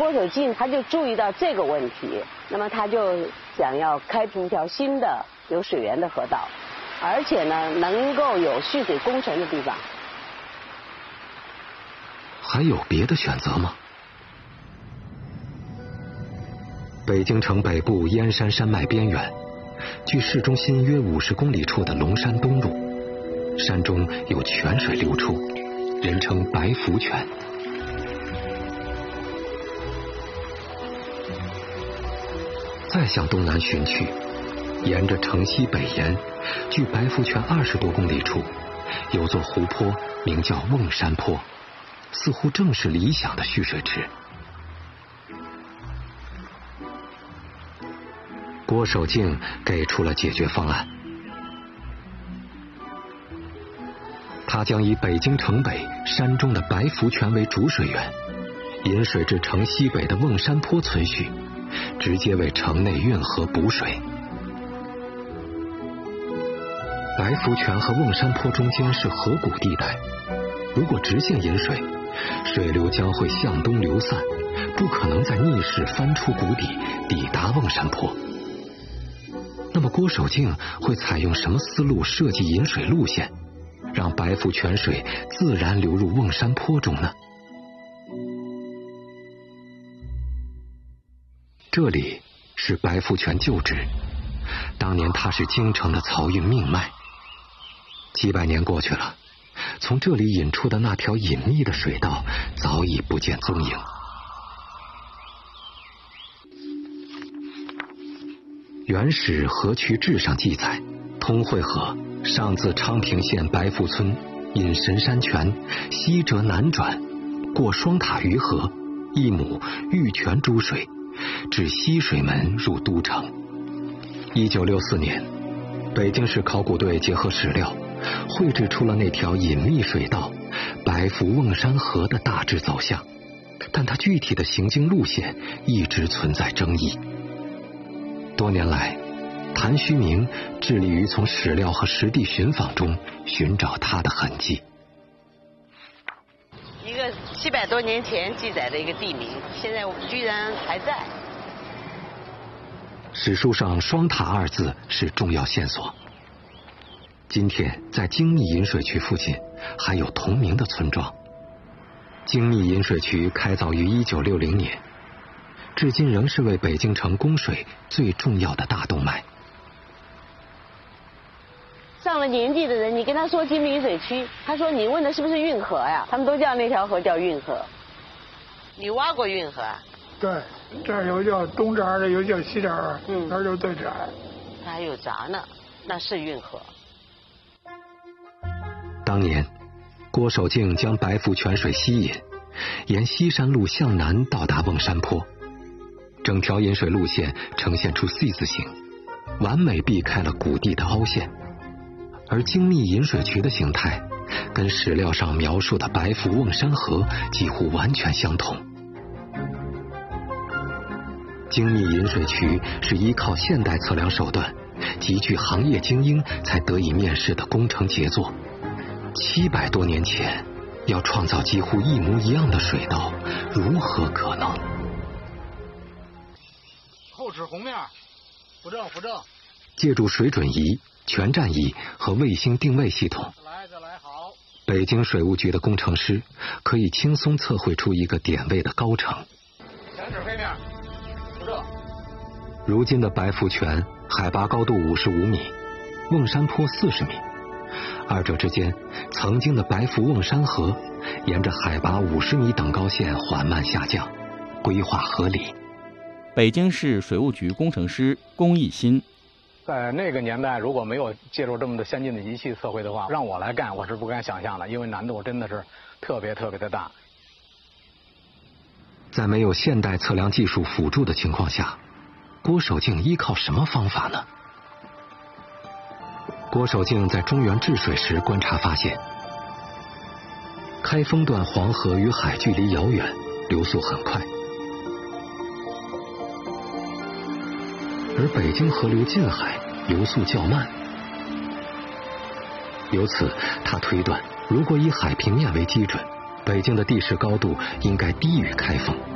郭守敬他就注意到这个问题，那么他就想要开辟一条新的有水源的河道，而且呢能够有蓄水工程的地方。 还有别的选择吗？北京城北部燕山山脉边缘，距市中心约50公里处的龙山东路，山中有泉水流出，人称白福泉。再向东南寻去，沿着城西北沿，距白福泉20多公里处，有座湖泊，名叫瓮山坡，似乎正是理想的蓄水池。郭守敬给出了解决方案，他将以北京城北山中的白福泉为主水源，引水至城西北的瓮山坡存蓄，直接为城内运河补水。白福泉和瓮山坡中间是河谷地带，如果直线引水，水流将会向东流散，不可能在逆势翻出谷底抵达瓮山坡。那么郭守敬会采用什么思路设计引水路线，让白福泉水自然流入瓮山坡中呢？这里是白福泉旧址，当年它是京城的漕运命脉。几百年过去了，从这里引出的那条隐秘的水道早已不见踪影。原始河渠志上记载，通惠河上自昌平县白福村，引神山泉，西折南转，过双塔鱼河，一亩玉泉诸水，至西水门入都城。1964年，北京市考古队结合史料，绘制出了那条隐秘水道白福瓮山河的大致走向，但它具体的行经路线一直存在争议。多年来，谭虚明致力于从史料和实地寻访中寻找它的痕迹。 一个700多年前记载的一个地名，现在居然还在。 史书上双塔2字是重要线索。今天在精密引水渠附近还有同名的村庄。精密引水渠开凿于1960年，至今仍是为北京城供水最重要的大动脉。 上了年纪的人，你跟他说精密引水渠，他说你问的是不是运河呀？他们都叫那条河叫运河。你挖过运河啊？ 对，这儿有叫东闸的，有叫西闸的，那儿就最窄。 它还有闸呢，那是运河。 当年，郭守敬将白福泉水吸引，沿西山路向南到达瓮山坡，整条引水路线呈现出 C 字形，完美避开了谷地的凹陷。而精密引水渠的形态跟史料上描述的白福瓮山河几乎完全相同。精密引水渠是依靠现代测量手段，极具行业精英才得以面世的工程杰作。700多年前，要创造几乎一模一样的水道，如何可能？ 后齿红面，扶正扶正。 借助水准仪、全站仪和卫星定位系统， 再来好。 北京水务局的工程师可以轻松测绘出一个点位的高程。 前齿黑面，扶正。 如今的白福泉海拔高度55米，瓮山坡40米，二者之间曾经的白福瓮山河沿着海拔50米等高线缓慢下降，规划合理。 北京市水务局工程师龚义新。 在那个年代，如果没有借助这么的先进的仪器测绘的话，让我来干，我是不敢想象的，因为难度真的是特别的大。 在没有现代测量技术辅助的情况下，郭守敬依靠什么方法呢？郭守敬在中原治水时观察发现，开封段黄河与海距离遥远，流速很快，而北京河流近海，流速较慢。由此，他推断，如果以海平面为基准，北京的地势高度应该低于开封。